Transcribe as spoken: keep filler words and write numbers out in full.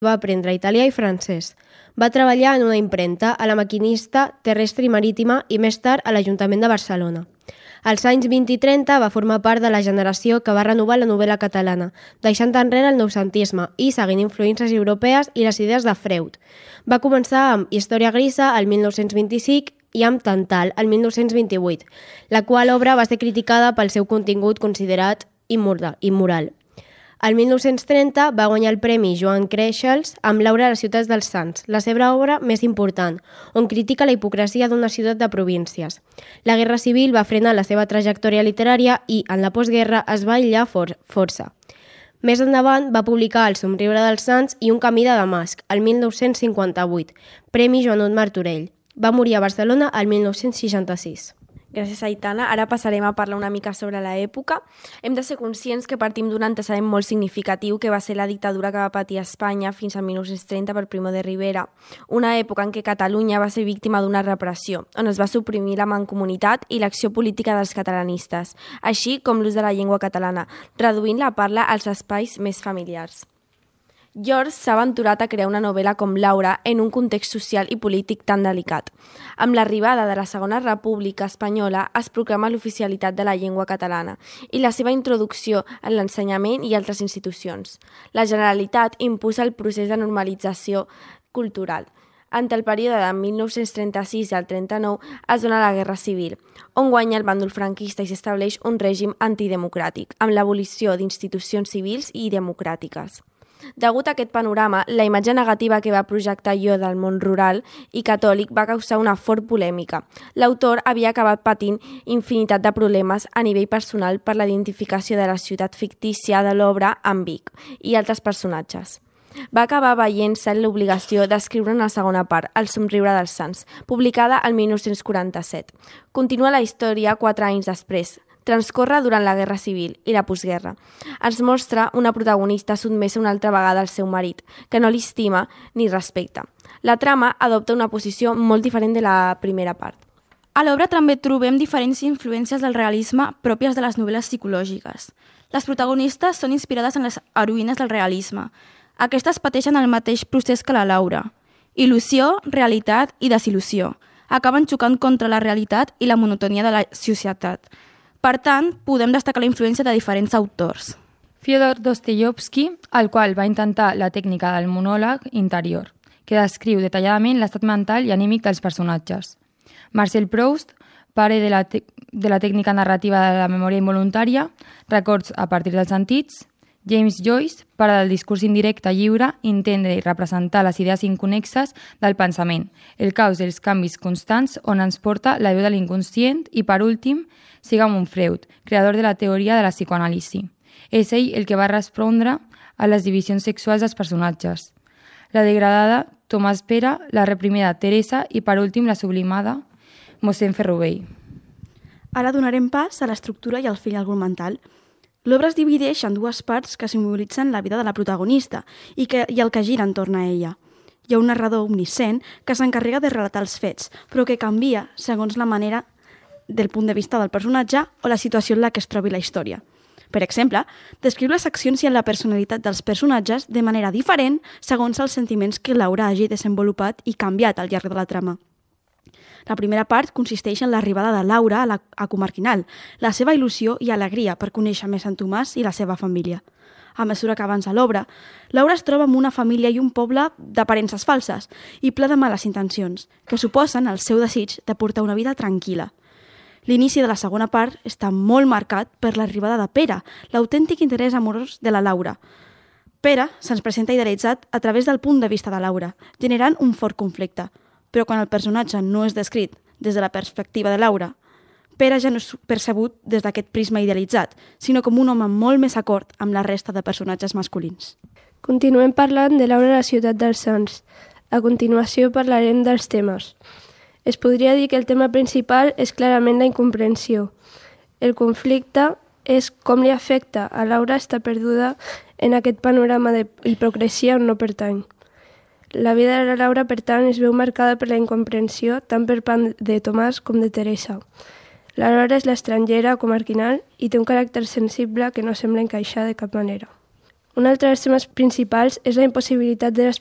Va aprendre italià i francès. Va treballar en una impremta, a la Maquinista Terrestre i Marítima i més tard a l'Ajuntament de Barcelona. Als anys vint i trenta va formar part de la generació que va renovar la novel·la catalana, deixant enrere el noucentisme i seguint influències europees i les idees de Freud. Va començar amb Història grisa el mil nou-cents vint-i-cinc i amb Tantal el mil nou-cents vint-i-vuit, la qual obra va ser criticada pel seu contingut considerat immoral. El mil nou-cents trenta va guanyar el Premi Joan Creixels amb l'Aura de les ciutats dels Sants, la seva obra més important, on critica la hipocresia d'una ciutat de províncies. La Guerra Civil va frenar la seva trajectòria literària i, en la postguerra, es va aïllar for força. Més endavant va publicar El somriure dels Sants i Un camí de Damasc, el mil nou-cents cinquanta-vuit, Premi Joanot Martorell. Va morir a Barcelona el mil nou-cents seixanta-sis. Gràcies, Aitana. Ara passarem a parlar una mica sobre l'època. Hem de ser conscients que partim d'un antecedent molt significatiu que va ser la dictadura que va patir a Espanya fins al mil nou-cents trenta per Primo de Rivera, una època en què Catalunya va ser víctima d'una repressió, on es va suprimir la mancomunitat i l'acció política dels catalanistes, així com l'ús de la llengua catalana, reduint la parla als espais més familiars. George s'ha aventurat a crear una novel·la com Laura en un context social i polític tan delicat. Amb l'arribada de la Segona República Espanyola es proclama l'oficialitat de la llengua catalana i la seva introducció en l'ensenyament i altres institucions. La Generalitat impulsa el procés de normalització cultural. Entre el període de mil nou-cents trenta-sis i el trenta-nou es dona la Guerra Civil, on guanya el bàndol franquista i s'estableix un règim antidemocràtic, amb l'abolició d'institucions civils i democràtiques. Degut a aquest panorama, la imatge negativa que va projectar Jo del món rural i catòlic va causar una fort polèmica. L'autor havia acabat patint infinitat de problemes a nivell personal per la identificació de la ciutat fictícia de l'obra amb Vic i altres personatges. Va acabar veient-se en l'obligació d'escriure una segona part, El somriure dels Sants, publicada el mil nou-cents quaranta-set. Continua la història quatre anys després. Transcorre durant la Guerra Civil i la postguerra. Ens mostra una protagonista sotmesa una altra vegada al seu marit, que no l'estima ni respecta. La trama adopta una posició molt diferent de la primera part. A l'obra també trobem diferents influències del realisme pròpies de les novel·les psicològiques. Les protagonistes són inspirades en les heroïnes del realisme. Aquestes pateixen el mateix procés que la Laura. Il·lusió, realitat i desil·lusió. Acaben xocant contra la realitat i la monotonia de la societat. Per tant, podem destacar la influència de diferents autors. Fyodor Dostoievski, el qual va intentar la tècnica del monòleg interior, que descriu detalladament l'estat mental i anímic dels personatges. Marcel Proust, pare de la, de la tècnica narrativa de la memòria involuntària, records a partir dels sentits. James Joyce, pare del discurs indirecte lliure, intenta representar les idees inconexes del pensament, el caos dels canvis constants on ens porta la veu de l'inconscient i, per últim, Sigmund Freud, creador de la teoria de la psicoanàlisi. És ell el que va respondre a les divisions sexuals dels personatges. La degradada Tomàs Pere, la reprimida Teresa i, per últim, la sublimada mossèn Ferrovell. Ara donarem pas a l'estructura i al fil argumental. L'obra es divideix en dues parts que simbolitzen la vida de la protagonista i, que, i el que gira entorn a ella. Hi ha un narrador omniscient que s'encarrega de relatar els fets, però que canvia segons la manera del punt de vista del personatge o la situació en la que es trobi la història. Per exemple, descriu les accions i la personalitat dels personatges de manera diferent segons els sentiments que Laura hagi desenvolupat i canviat al llarg de la trama. La primera part consisteix en l'arribada de Laura a, la, a Comarquinal, la seva il·lusió i alegria per conèixer més en Tomàs i la seva família. A mesura que avança l'obra, Laura es troba amb una família i un poble d'aparences falses i ple de males intencions, que suposen el seu desig de portar una vida tranquil·la. L'inici de la segona part està molt marcat per l'arribada de Pere, l'autèntic interès amorós de la Laura. Pere se'ns presenta idealitzat a través del punt de vista de Laura, generant un fort conflicte. Però quan el personatge no és descrit des de la perspectiva de Laura, Pere ja no és percebut des d'aquest prisma idealitzat, sinó com un home molt més acord amb la resta de personatges masculins. Continuem parlant de Laura a la ciutat dels Sants. A continuació parlarem dels temes. Es podria dir que el tema principal és clarament la incomprensió. El conflicte és com li afecta a Laura estar perduda en aquest panorama d'hipocresia on no pertany. La vida de la Laura, per tant, es veu marcada per la incomprensió tant per part de Tomàs com de Teresa. La Laura és l'estrangera comarquinal i té un caràcter sensible que no sembla encaixar de cap manera. Un altre dels temes principals és la impossibilitat de les